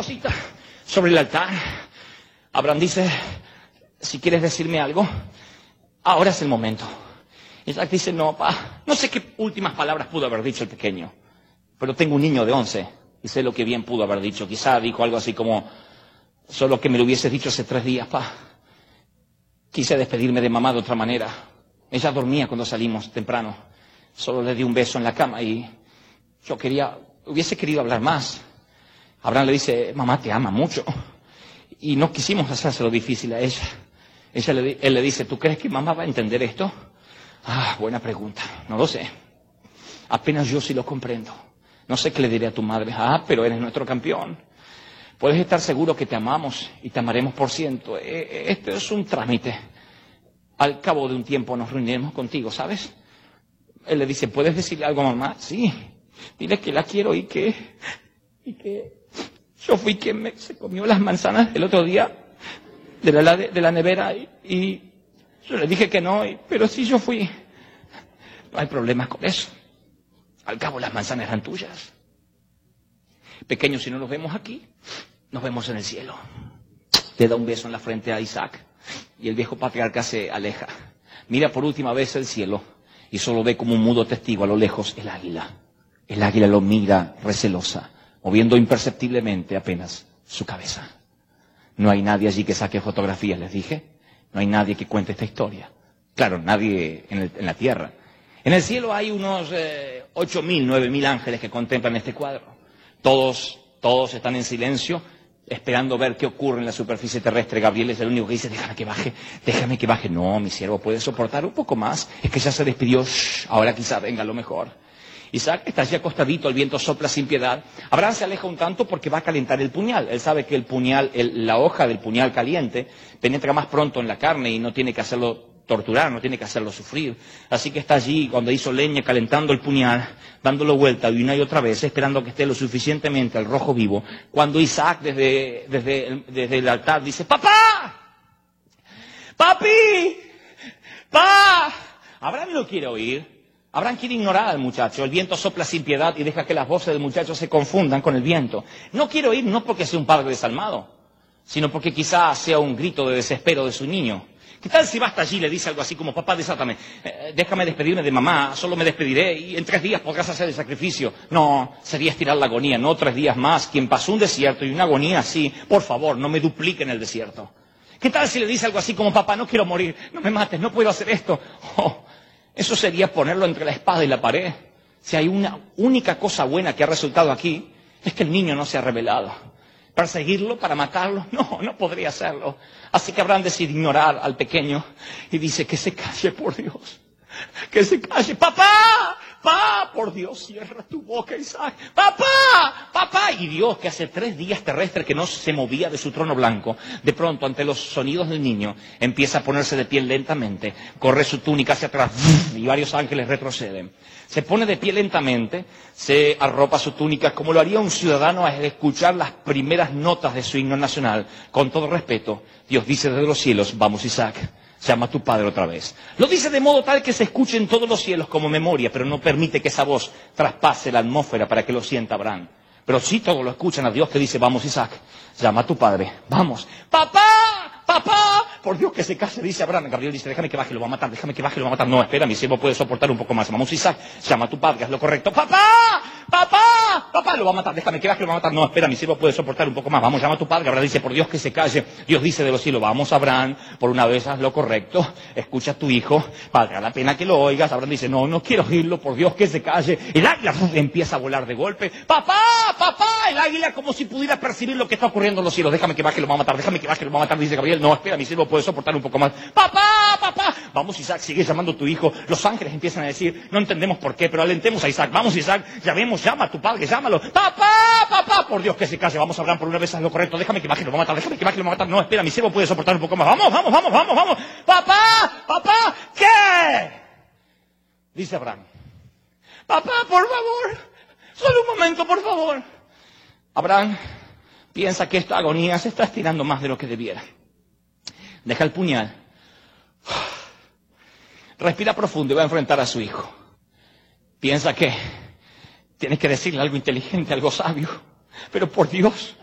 cosita sobre el altar. Abraham dice, si quieres decirme algo, ahora es el momento. Isaac dice, no, pa, no sé qué últimas palabras pudo haber dicho el pequeño, pero tengo un niño de 11 y sé lo que bien pudo haber dicho. Quizá dijo algo así como, solo que me lo hubieses dicho hace 3 días, pa. Quise despedirme de mamá de otra manera. Ella dormía cuando salimos temprano. Solo le di un beso en la cama y yo hubiese querido hablar más. Abraham le dice, mamá te ama mucho. Y no quisimos hacérselo difícil a ella. Él le dice, ¿tú crees que mamá va a entender esto? Ah, buena pregunta. No lo sé. Apenas yo sí lo comprendo. No sé qué le diré a tu madre. Ah, pero eres nuestro campeón. Puedes estar seguro que te amamos y te amaremos por ciento. Esto es un trámite. Al cabo de un tiempo nos reuniremos contigo, ¿sabes? Él le dice, ¿puedes decirle algo a mamá? Sí. Dile que la quiero y que yo fui quien se comió las manzanas el otro día de la nevera y yo le dije que no, pero sí yo fui. No hay problemas con eso. Al cabo las manzanas eran tuyas. Pequeño, si no nos vemos aquí, nos vemos en el cielo. Le da un beso en la frente a Isaac y el viejo patriarca se aleja. Mira por última vez el cielo y solo ve como un mudo testigo a lo lejos el águila. El águila lo mira recelosa, moviendo imperceptiblemente apenas su cabeza. No hay nadie allí que saque fotografías, les dije. No hay nadie que cuente esta historia. Claro, nadie en la tierra. En el cielo hay unos 8.000, 9.000 ángeles que contemplan este cuadro. Todos están en silencio, esperando ver qué ocurre en la superficie terrestre. Gabriel es el único que dice, déjame que baje. No, mi siervo puede soportar un poco más. Es que ya se despidió, ahora quizá venga lo mejor. Isaac está allí acostadito, el viento sopla sin piedad. Abraham se aleja un tanto porque va a calentar el puñal. Él sabe que la hoja del puñal caliente penetra más pronto en la carne y no tiene que hacerlo torturar, no tiene que hacerlo sufrir. Así que está allí cuando hizo leña, calentando el puñal, dándolo vuelta una y otra vez, esperando que esté lo suficientemente al rojo vivo. Cuando Isaac desde el altar dice, ¡papá! ¡Papi! ¡Pa! Abraham no quiere oír. Abraham quiere ignorar al muchacho. El viento sopla sin piedad y deja que las voces del muchacho se confundan con el viento. No quiere oír no porque sea un padre desalmado, sino porque quizás sea un grito de desespero de su niño. ¿Qué tal si va hasta allí y le dice algo así como, papá, desátame, déjame despedirme de mamá, solo me despediré y en 3 días podrás hacer el sacrificio? No, sería estirar la agonía, no 3 días más. Quien pasó un desierto y una agonía así, por favor, no me dupliquen el desierto. ¿Qué tal si le dice algo así como, papá, no quiero morir, no me mates, no puedo hacer esto? Oh, eso sería ponerlo entre la espada y la pared. Si hay una única cosa buena que ha resultado aquí, es que el niño no se ha rebelado. ¿Perseguirlo para matarlo? No podría hacerlo. Así que Abraham decide ignorar al pequeño y dice que se calle, por Dios. Que se calle. ¡Papá! ¡Papá! Por Dios, cierra tu boca, Isaac. ¡Papá! ¡Papá! Y Dios, que hace 3 días terrestres que no se movía de su trono blanco, de pronto, ante los sonidos del niño, empieza a ponerse de pie lentamente, corre su túnica hacia atrás y varios ángeles retroceden. Se pone de pie lentamente, se arropa su túnica como lo haría un ciudadano al escuchar las primeras notas de su himno nacional. Con todo respeto, Dios dice desde los cielos, vamos Isaac, llama a tu padre otra vez. Lo dice de modo tal que se escuche en todos los cielos como memoria, pero no permite que esa voz traspase la atmósfera para que lo sienta Abraham. Pero sí todos lo escuchan a Dios que dice, vamos Isaac, llama a tu padre, vamos. ¡Papá! ¡Papá! Por Dios que se case, dice Abraham. Gabriel dice, déjame que baje, lo va a matar, déjame que baje, lo va a matar. No, espera, mi siervo puede soportar un poco más. Vamos Isaac, llama a tu padre, haz lo correcto. ¡Papá! ¡Papá! ¡Papá! Lo va a matar, déjame que baje, lo va a matar. No, espera, mi siervo puede soportar un poco más. Vamos, llama a tu padre. Abraham dice, por Dios que se calle. Dios dice de los cielos, vamos Abraham, por una vez haz lo correcto. Escucha a tu hijo, valdrá la pena que lo oigas. Abraham dice, no quiero oírlo, por Dios que se calle. El águila empieza a volar de golpe. ¡Papá! ¡Papá! El águila como si pudiera percibir lo que está ocurriendo en los cielos. Déjame que baje, lo va a matar, déjame que baje, lo va a matar. Dice Gabriel, no, espera, mi siervo puede soportar un poco más. ¡Papá! ¡Papá! Vamos Isaac, sigue llamando a tu hijo. Los ángeles empiezan a decir, no entendemos por qué, pero alentemos a Isaac. Vamos Isaac, llamemos, llama a tu padre, llámalo. ¡Papá! ¡Papá! Por Dios que se calle, vamos a hablar por una vez, haz lo correcto. Déjame que baje, lo va a matar, déjame que baje, lo va a matar. No, espera, mi siervo puede soportar un poco más. Vamos. ¡Papá! ¡Papá! ¿Qué? Dice Abraham. Papá, por favor, solo un momento, por favor. Abraham piensa que esta agonía se está estirando más de lo que debiera. Deja el puñal. Respira profundo y va a enfrentar a su hijo. Piensa que tiene que decirle algo inteligente, algo sabio. Pero por Dios,